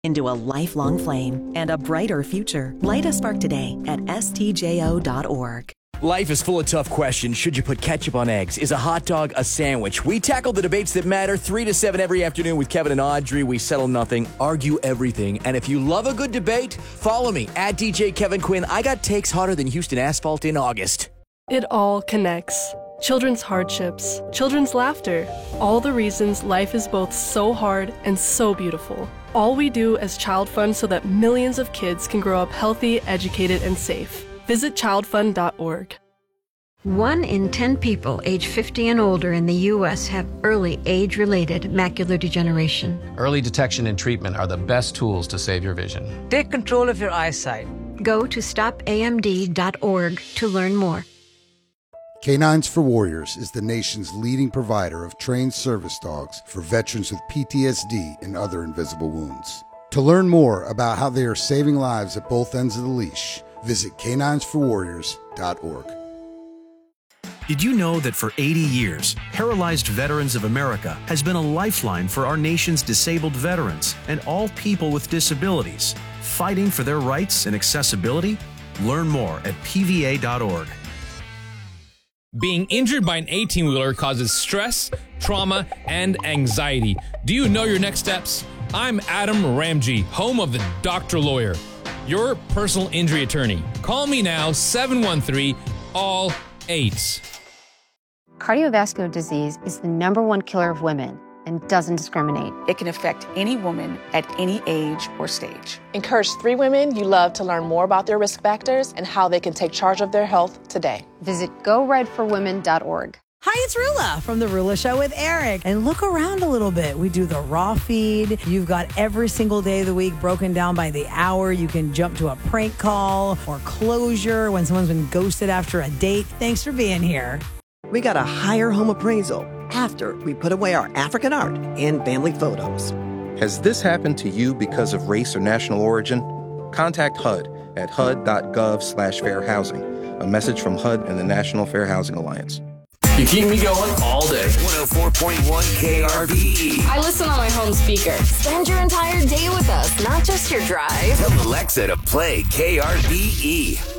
into a lifelong flame and a brighter future. Light a spark today at stjo.org. Life is full of tough questions. Should you put ketchup on eggs? Is a hot dog a sandwich? We tackle the debates that matter 3 to 7 every afternoon with Kevin and Audrey. We settle nothing, argue everything. And if you love a good debate, follow me at DJ Kevin Quinn. I got takes hotter than Houston asphalt in August. It all connects. Children's hardships, children's laughter, all the reasons life is both so hard and so beautiful. All we do as Child Fund so that millions of kids can grow up healthy, educated, and safe. Visit childfund.org. 1 in 10 people age 50 and older in the U.S. have early age-related macular degeneration. Early detection and treatment are the best tools to save your vision. Take control of your eyesight. Go to stopamd.org to learn more. Canines for Warriors is the nation's leading provider of trained service dogs for veterans with PTSD and other invisible wounds. To learn more about how they are saving lives at both ends of the leash, visit caninesforwarriors.org. Did you know that for 80 years, Paralyzed Veterans of America has been a lifeline for our nation's disabled veterans and all people with disabilities, fighting for their rights and accessibility? Learn more at pva.org. Being injured by an 18-wheeler causes stress, trauma, and anxiety. Do you know your next steps? I'm Adam Ramji, home of the Doctor Lawyer, your personal injury attorney. Call me now, 713-ALL-8. Cardiovascular disease is the #1 killer of women and doesn't discriminate. It can affect any woman at any age or stage. Encourage 3 women you love to learn more about their risk factors and how they can take charge of their health today. Visit GoRedForWomen.org. Hi, it's Rula from The Rula Show with Eric. And look around a little bit. We do the raw feed. You've got every single day of the week broken down by the hour. You can jump to a prank call or closure when someone's been ghosted after a date. Thanks for being here. We got a higher home appraisal after we put away our African art and family photos. Has this happened to you because of race or national origin? Contact HUD at hud.gov/fair housing. A message from HUD and the National Fair Housing Alliance. You keep me going all day. 104.1 KRVE. I listen on my home speaker. Spend your entire day with us, not just your drive. Tell Alexa to play KRVE.